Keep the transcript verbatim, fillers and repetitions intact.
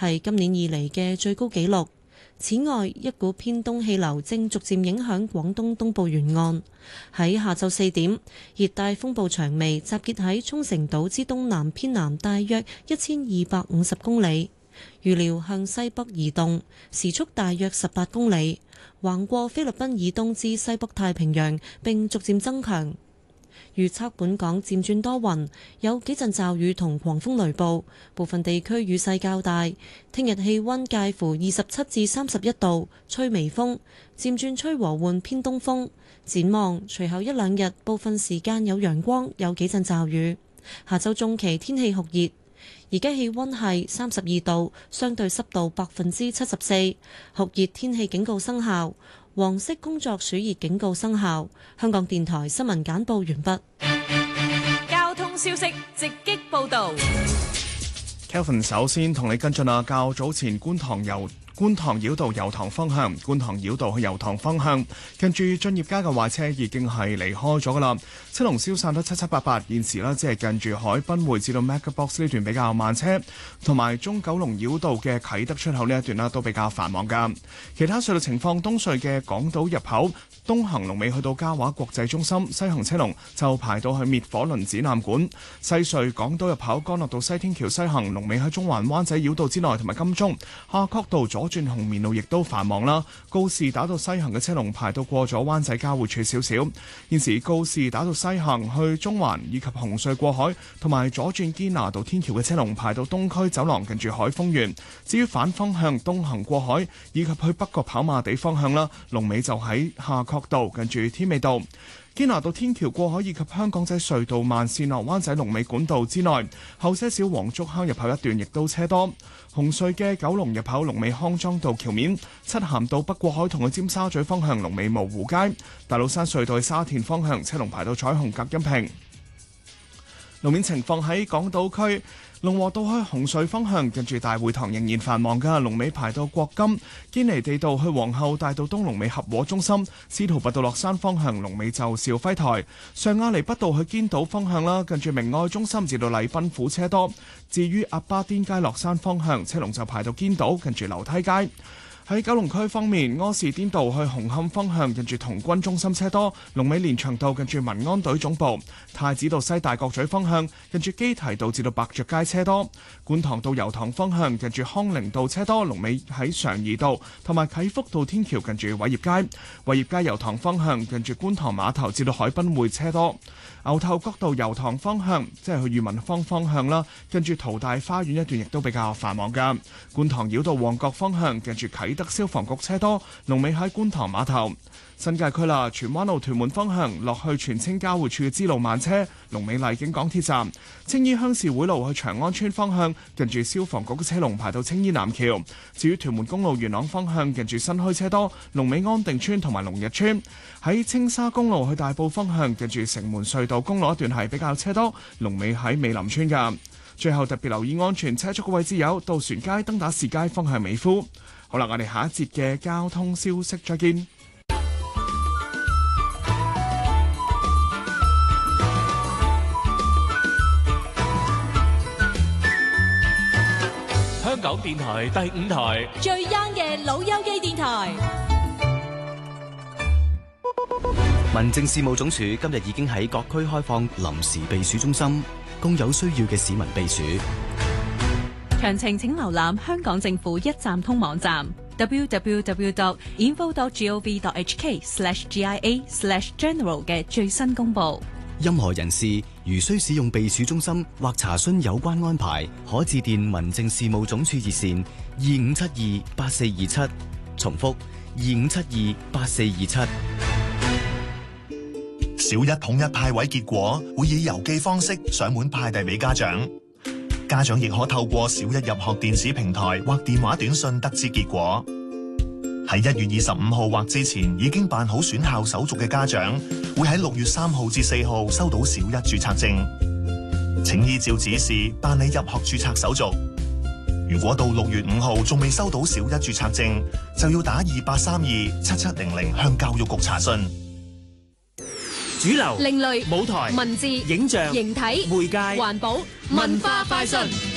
係今年以嚟嘅最高紀錄。此外，一股偏東氣流正逐漸影響廣東東部沿岸。喺下晝四點，熱帶風暴長眉集結喺沖繩島之東南偏南大約一千二百五十公里，預料向西北移動，時速大約十八公里，橫過菲律賓以東至西北太平洋，並逐漸增強。預測本港漸轉多雲，有幾陣驟雨同狂風雷暴，部分地區雨勢較大。聽日氣溫介乎二十七至三十一度，吹微風，漸轉吹和緩偏東風。展望隨後一兩日，部分時間有陽光，有幾陣驟雨。下週中期天氣酷熱，而家氣溫係三十二度，相對濕度百分之七十四，酷熱天氣警告生效。黃色工作暑熱警告生效。香港電台新聞簡報完畢。 交通消息直擊報導。 Kelvin 首先同你跟進啊，較早前觀塘遊觀塘繞道油塘方向，觀塘繞道去油塘方向，近住駿業街嘅壞車已經係離開咗噶啦，車龍消散得七七八八。現時呢，即係近住海濱匯至到 MegaBox 呢段比較慢車，同埋中九龍繞道嘅啟德出口呢一段呢都比較繁忙噶。其他隧道情況，東隧嘅港島入口東行龍尾去到嘉華國際中心，西行車龍就排到去滅火輪展覽館。西隧港島入口干諾道西天橋西行龍尾喺中環灣仔繞道之內，同埋金鐘夏慤道左轉紅棉路亦都繁忙啦。告士打道西行嘅車龍排到過咗灣仔交匯處少少。現時告士打道西行去中環以及紅隧過海，同埋左轉堅拿道天橋嘅車龍排到東區走廊近住海峰園。至於反方向東行過海以及去北角跑馬地方向啦，龍尾就喺夏慤道近住天美道。堅拿道天橋過海以及香港仔隧道慢線落灣仔龍尾管道之內，後些小黃竹坑入口一段亦都車多。紅隧嘅九龍入口龍尾康莊道橋面，漆咸道北過海同去尖沙咀方向龍尾蕪湖街，大老山隧道去沙田方向車龍排到彩虹隔音屏。路面情況喺港島區，龍和道去紅隧方向近住大會堂仍然繁忙㗎，龍尾排到國金。堅尼地道去皇后大道東龍尾合和中心，司徒拔道落山方向龍尾就兆輝台。上亞厘畢道去堅道方向啦，近住明愛中心至到禮賓府車多。至於鴨巴甸街落山方向，車龍就排到堅道近住樓梯街。喺九龍區方面，柯士甸道去紅磡方向近住童軍中心車多，龍尾連翔道近住民安隊總部。太子道西大角咀方向近住基堤道至到白爵街車多。觀塘道油塘方向近住康寧道車多，龍尾喺常怡道同埋啟福道天橋近住偉業街。偉業街油塘方向近住觀塘碼頭至到海濱會車多。牛頭角道油塘方向即係去裕民坊方向啦，近住淘大花園一段亦都比較繁忙㗎。觀塘繞道旺角方向近住啟德消防局車多，龍尾喺觀塘碼頭。新界區啦，荃灣路屯門方向落去荃青交匯處嘅支路慢車，龍尾麗景港鐵站。青衣鄉事會路去長安村方向近住消防局嘅車龍排到青衣南橋。至於屯門公路元朗方向近住新墟車多，龍尾安定村同埋龍日村。喺青沙公路去大埔方向近住城門隧道公路一段係比較車多，龍尾喺美林村㗎。最後特別留意安全車速嘅位置有渡船街、登打士街方向美孚。好啦，我哋下一節嘅交通消息再見。 香港電台第五台最 young 嘅老友記電台。 民政事務總署今日已經喺各區開放臨時避暑中心，供有需要嘅市民避暑。 詳情請瀏覽香港政府一站通網站 double-u double-u double-u dot info dot gov dot h k slash g i a slash general 嘅最新公佈。 任何人士如需使用避暑中心或查詢有關安排，可致電民政事務總署熱線二五七二八四二七，重複二五七二八四二七。 小一統一派位結果會以郵寄方式上門派遞俾家長，家長亦可透過小一入學電子平台或電話短信得知結果。喺一月二十五號或之前已經辦好選校手續嘅家長，會喺六月三號至四號收到小一註冊證，請依照指示辦理入學註冊手續。如果到六月五號仲未收到小一註冊證，就要打二八三二七七零零向教育局查詢。 主流、 另類、 舞台、 文字、 影像、 形體、 媒介、 環保、文化快訊。